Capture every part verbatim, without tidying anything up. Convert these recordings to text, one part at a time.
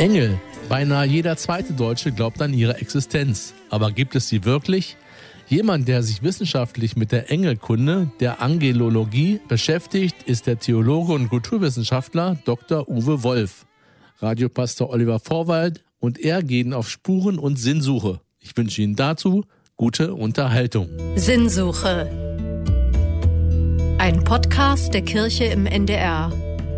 Engel. Beinahe jeder zweite Deutsche glaubt an ihre Existenz. Aber gibt es sie wirklich? Jemand, der sich wissenschaftlich mit der Engelkunde, der Angelologie beschäftigt, ist der Theologe und Kulturwissenschaftler Doktor Uwe Wolf. Radiopastor Oliver Vorwald und er gehen auf Spuren- und Sinnsuche. Ich wünsche Ihnen dazu gute Unterhaltung. Sinnsuche. Ein Podcast der Kirche im N D R.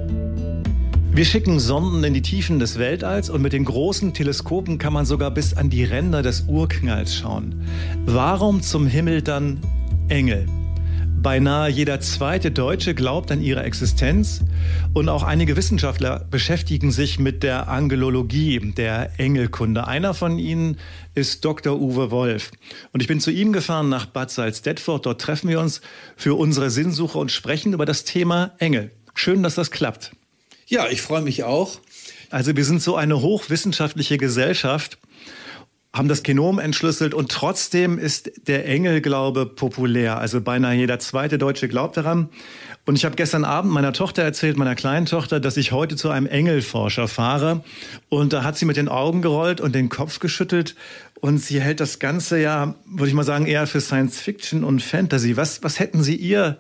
Wir schicken Sonden in die Tiefen des Weltalls und mit den großen Teleskopen kann man sogar bis an die Ränder des Urknalls schauen. Warum zum Himmel dann Engel? Beinahe jeder zweite Deutsche glaubt an ihre Existenz und auch einige Wissenschaftler beschäftigen sich mit der Angelologie, der Engelkunde. Einer von ihnen ist Doktor Uwe Wolf. Und ich bin zu ihm gefahren nach Bad Salzdetford. Dort treffen wir uns für unsere Sinnsuche und sprechen über das Thema Engel. Schön, dass das klappt. Ja, ich freue mich auch. Also wir sind so eine hochwissenschaftliche Gesellschaft, haben das Genom entschlüsselt und trotzdem ist der Engelglaube populär. Also beinahe jeder zweite Deutsche glaubt daran. Und ich habe gestern Abend meiner Tochter erzählt, meiner kleinen Tochter, dass ich heute zu einem Engelforscher fahre. Und da hat sie mit den Augen gerollt und den Kopf geschüttelt. Und sie hält das Ganze ja, würde ich mal sagen, eher für Science Fiction und Fantasy. Was, was hätten Sie ihr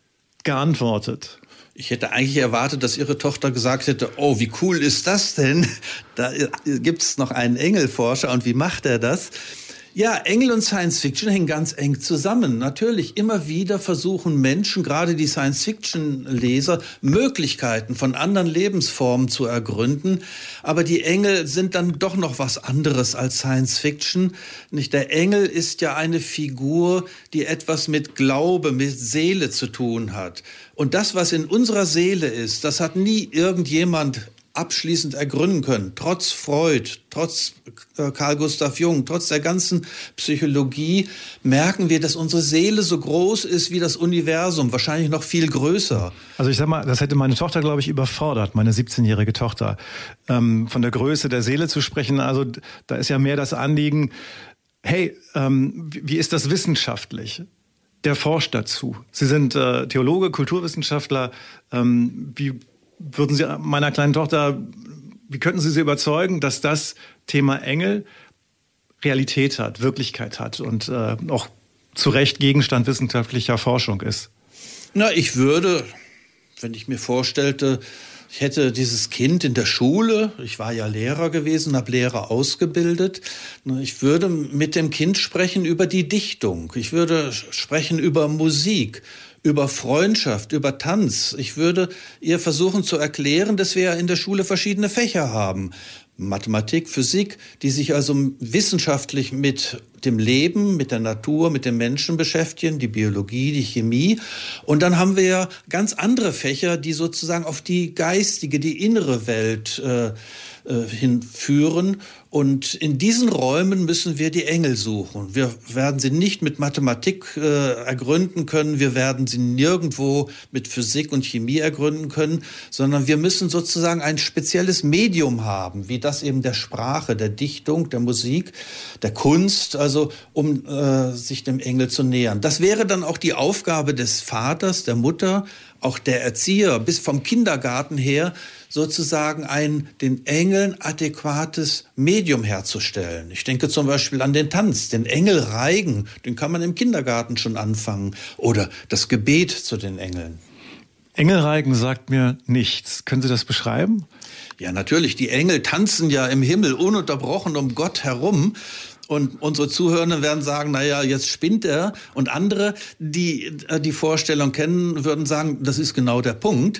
geantwortet? Ich hätte eigentlich erwartet, dass Ihre Tochter gesagt hätte, oh, wie cool ist das denn? Da gibt es noch einen Engelforscher und wie macht er das? Ja, Engel und Science Fiction hängen ganz eng zusammen. Natürlich, immer wieder versuchen Menschen, gerade die Science Fiction-Leser, Möglichkeiten von anderen Lebensformen zu ergründen. Aber die Engel sind dann doch noch was anderes als Science Fiction. Nicht? Der Engel ist ja eine Figur, die etwas mit Glaube, mit Seele zu tun hat. Und das, was in unserer Seele ist, das hat nie irgendjemand abschließend ergründen können. Trotz Freud, trotz Carl Gustav Jung, trotz der ganzen Psychologie merken wir, dass unsere Seele so groß ist wie das Universum, wahrscheinlich noch viel größer. Also ich sag mal, das hätte meine Tochter, glaube ich, überfordert, meine siebzehnjährige Tochter, ähm, von der Größe der Seele zu sprechen. Also da ist ja mehr das Anliegen, hey, ähm, wie ist das wissenschaftlich? Der forscht dazu. Sie sind äh, Theologe, Kulturwissenschaftler. Ähm, wie würden Sie meiner kleinen Tochter, wie könnten Sie sie überzeugen, dass das Thema Engel Realität hat, Wirklichkeit hat und äh, auch zu Recht Gegenstand wissenschaftlicher Forschung ist? Na, ich würde, wenn ich mir vorstellte, ich hätte dieses Kind in der Schule, ich war ja Lehrer gewesen, habe Lehrer ausgebildet, ich würde mit dem Kind sprechen über die Dichtung, ich würde sprechen über Musik, über Freundschaft, über Tanz. Ich würde ihr versuchen zu erklären, dass wir ja in der Schule verschiedene Fächer haben. Mathematik, Physik, die sich also wissenschaftlich mit dem Leben, mit der Natur, mit den Menschen beschäftigen, die Biologie, die Chemie. Und dann haben wir ja ganz andere Fächer, die sozusagen auf die geistige, die innere Welt äh, äh, hinführen. Und in diesen Räumen müssen wir die Engel suchen. Wir werden sie nicht mit Mathematik äh, ergründen können, wir werden sie nirgendwo mit Physik und Chemie ergründen können, sondern wir müssen sozusagen ein spezielles Medium haben, wie das eben der Sprache, der Dichtung, der Musik, der Kunst, also um äh, sich dem Engel zu nähern. Das wäre dann auch die Aufgabe des Vaters, der Mutter, auch der Erzieher, bis vom Kindergarten her, sozusagen ein den Engeln adäquates Medium herzustellen. Ich denke zum Beispiel an den Tanz, den Engelreigen, den kann man im Kindergarten schon anfangen. Oder das Gebet zu den Engeln. Engelreigen sagt mir nichts. Können Sie das beschreiben? Ja, natürlich. Die Engel tanzen ja im Himmel ununterbrochen um Gott herum. Und unsere Zuhörenden werden sagen, naja, jetzt spinnt er. Und andere, die die Vorstellung kennen, würden sagen, das ist genau der Punkt.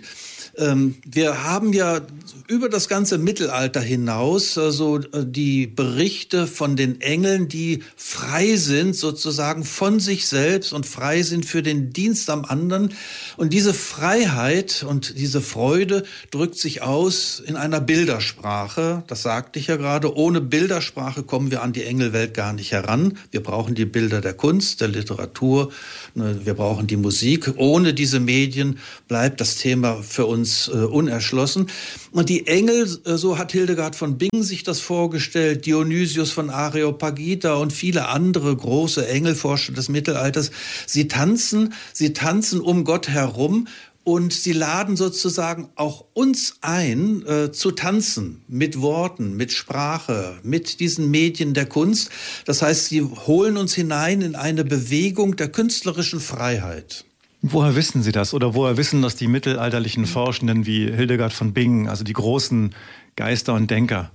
Wir haben ja über das ganze Mittelalter hinaus also die Berichte von den Engeln, die frei sind sozusagen von sich selbst und frei sind für den Dienst am anderen. Und diese Freiheit und diese Freude drückt sich aus in einer Bildersprache. Das sagte ich ja gerade. Ohne Bildersprache kommen wir an die Engelwelt gar nicht heran. Wir brauchen die Bilder der Kunst, der Literatur. Wir brauchen die Musik. Ohne diese Medien bleibt das Thema für uns unerschlossen. Und die Engel, so hat Hildegard von Bingen sich das vorgestellt, Dionysius von Areopagita und viele andere große Engelforscher des Mittelalters, sie tanzen, sie tanzen um Gott herum Und sie laden sozusagen auch uns ein, äh, zu tanzen mit Worten, mit Sprache, mit diesen Medien der Kunst. Das heißt, sie holen uns hinein in eine Bewegung der künstlerischen Freiheit. Woher wissen Sie das? Oder woher wissen das die mittelalterlichen Forschenden wie Hildegard von Bingen, also die großen Geister und Denker?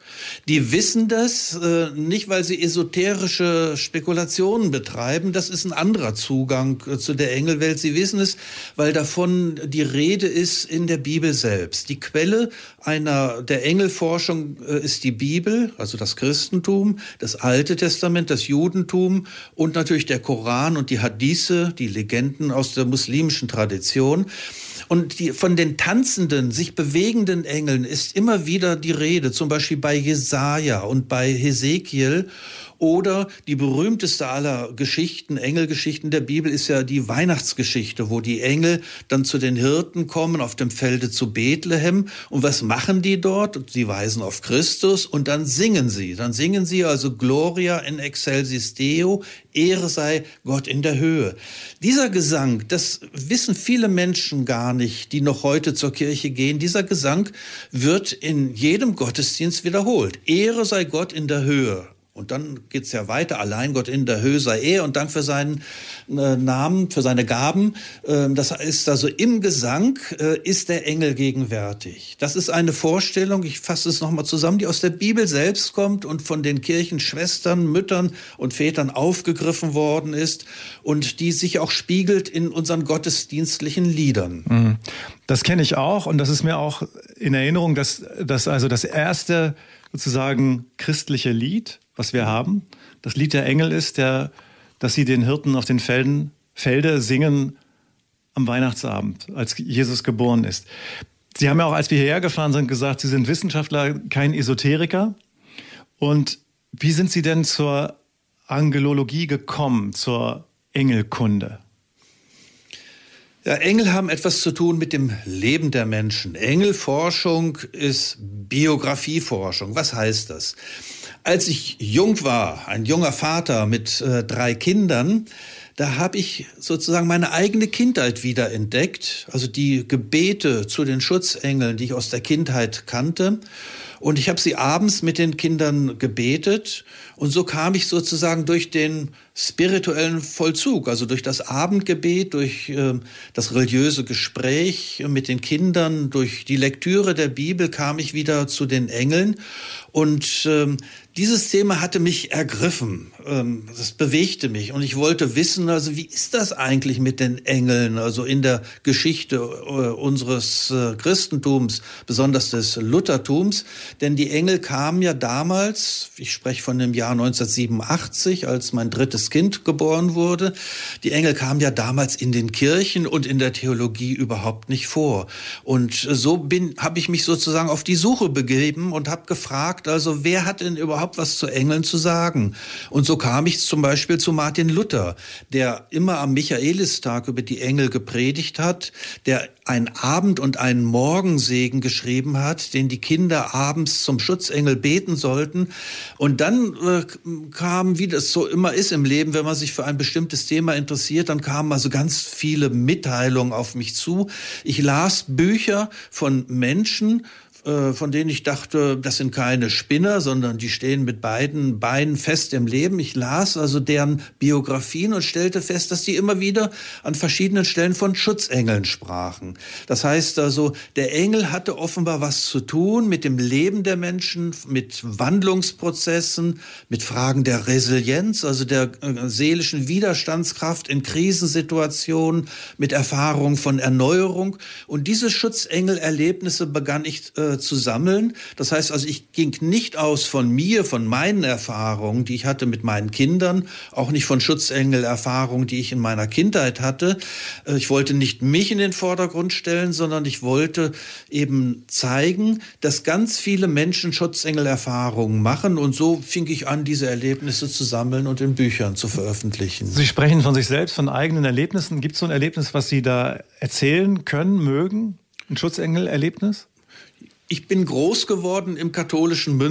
Die wissen das äh, nicht, weil sie esoterische Spekulationen betreiben. Das ist ein anderer Zugang äh, zu der Engelwelt. Sie wissen es, weil davon die Rede ist in der Bibel selbst. Die Quelle einer der Engelforschung äh, ist die Bibel, also das Christentum, das Alte Testament, das Judentum und natürlich der Koran und die Hadithe, die Legenden aus der muslimischen Tradition. Und die, von den tanzenden, sich bewegenden Engeln ist immer wieder die Rede, zum Beispiel bei Jesaja und bei Hesekiel. Oder die berühmteste aller Geschichten, Engelgeschichten der Bibel, ist ja die Weihnachtsgeschichte, wo die Engel dann zu den Hirten kommen auf dem Felde zu Bethlehem. Und was machen die dort? Sie weisen auf Christus und dann singen sie. Dann singen sie also Gloria in excelsis Deo, Ehre sei Gott in der Höhe. Dieser Gesang, das wissen viele Menschen gar nicht, die noch heute zur Kirche gehen. Dieser Gesang wird in jedem Gottesdienst wiederholt. Ehre sei Gott in der Höhe. Und dann geht's ja weiter, allein Gott in der Höhe sei er und Dank für seinen äh, Namen, für seine Gaben. Ähm, das heißt also, im Gesang äh, ist der Engel gegenwärtig. Das ist eine Vorstellung, ich fasse es nochmal zusammen, die aus der Bibel selbst kommt und von den Kirchenschwestern, Müttern und Vätern aufgegriffen worden ist und die sich auch spiegelt in unseren gottesdienstlichen Liedern. Das kenne ich auch und das ist mir auch in Erinnerung, dass, dass also das erste sozusagen christliche Lied, was wir haben, das Lied der Engel ist, der, dass sie den Hirten auf den Felden, Felde singen am Weihnachtsabend, als Jesus geboren ist. Sie haben ja auch, als wir hierher gefahren sind, gesagt, Sie sind Wissenschaftler, kein Esoteriker. Und wie sind Sie denn zur Angelologie gekommen, zur Engelkunde? Ja, Engel haben etwas zu tun mit dem Leben der Menschen. Engelforschung ist Biografieforschung. Was heißt das? Als ich jung war, ein junger Vater mit äh, drei Kindern, da habe ich sozusagen meine eigene Kindheit wiederentdeckt. Also die Gebete zu den Schutzengeln, die ich aus der Kindheit kannte. Und ich habe sie abends mit den Kindern gebetet. Und so kam ich sozusagen durch den spirituellen Vollzug, also durch das Abendgebet, durch äh, das religiöse Gespräch mit den Kindern, durch die Lektüre der Bibel kam ich wieder zu den Engeln. Und ähm, dieses Thema hatte mich ergriffen, ähm, das bewegte mich und ich wollte wissen, also wie ist das eigentlich mit den Engeln, also in der Geschichte äh, unseres äh, Christentums, besonders des Luthertums, denn die Engel kamen ja damals, ich spreche von dem Jahr neunzehnhundertsiebenundachtzig, als mein drittes Kind geboren wurde, die Engel kamen ja damals in den Kirchen und in der Theologie überhaupt nicht vor. Und so bin, habe ich mich sozusagen auf die Suche begeben und habe gefragt, also wer hat denn überhaupt was zu Engeln zu sagen? Und so kam ich zum Beispiel zu Martin Luther, der immer am Michaelistag über die Engel gepredigt hat, der einen Abend- und einen Morgensegen geschrieben hat, den die Kinder abends zum Schutzengel beten sollten. Und dann äh, kam, wie das so immer ist im Leben, wenn man sich für ein bestimmtes Thema interessiert, dann kamen also ganz viele Mitteilungen auf mich zu. Ich las Bücher von Menschen, von denen ich dachte, das sind keine Spinner, sondern die stehen mit beiden Beinen fest im Leben. Ich las also deren Biografien und stellte fest, dass die immer wieder an verschiedenen Stellen von Schutzengeln sprachen. Das heißt also, der Engel hatte offenbar was zu tun mit dem Leben der Menschen, mit Wandlungsprozessen, mit Fragen der Resilienz, also der äh, seelischen Widerstandskraft in Krisensituationen, mit Erfahrung von Erneuerung. Und diese Schutzengelerlebnisse begann ich äh, zu sammeln. Das heißt also, ich ging nicht aus von mir, von meinen Erfahrungen, die ich hatte mit meinen Kindern, auch nicht von Schutzengelerfahrungen, die ich in meiner Kindheit hatte. Ich wollte nicht mich in den Vordergrund stellen, sondern ich wollte eben zeigen, dass ganz viele Menschen Schutzengelerfahrungen machen. Und so fing ich an, diese Erlebnisse zu sammeln und in Büchern zu veröffentlichen. Sie sprechen von sich selbst, von eigenen Erlebnissen. Gibt es so ein Erlebnis, was Sie da erzählen können, mögen? Ein Schutzengelerlebnis? Ich bin groß geworden im katholischen Münster.